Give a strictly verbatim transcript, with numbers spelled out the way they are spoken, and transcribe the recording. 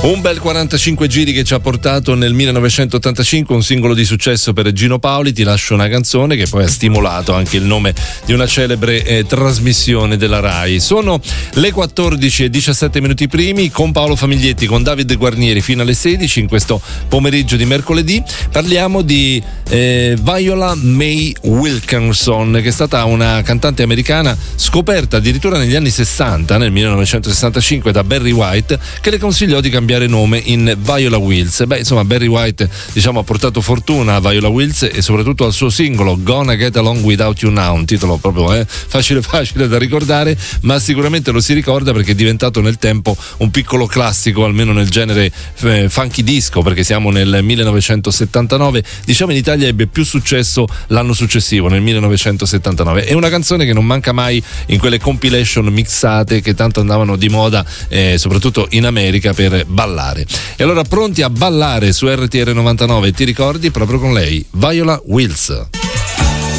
Un bel quarantacinque giri che ci ha portato nel millenovecentottantacinque, un singolo di successo per Gino Paoli, Ti lascio una canzone, che poi ha stimolato anche il nome di una celebre eh, trasmissione della Rai. Sono le quattordici e diciassette minuti primi, con Paolo Famiglietti, con Davide Guarnieri fino alle sedici in questo pomeriggio di mercoledì. Parliamo di eh, Viola Mae Wilkinson, che è stata una cantante americana scoperta addirittura negli anni sessanta, nel millenovecentosessantacinque, da Barry White, che le consigliò di cambiare nome in Viola Wills. Beh, insomma, Barry White, diciamo, ha portato fortuna a Viola Wills e soprattutto al suo singolo Gonna Get Along Without You Now, un titolo proprio eh, facile facile da ricordare, ma sicuramente lo si ricorda perché è diventato nel tempo un piccolo classico, almeno nel genere eh, funky disco, perché siamo nel millenovecentosettantanove. Diciamo in Italia ebbe più successo l'anno successivo, nel millenovecentosettantanove. È una canzone che non manca mai in quelle compilation mixate che tanto andavano di moda, eh, soprattutto in America, per ballare. E allora, pronti a ballare su R T R novantanove, ti ricordi, proprio con lei, Viola Wills.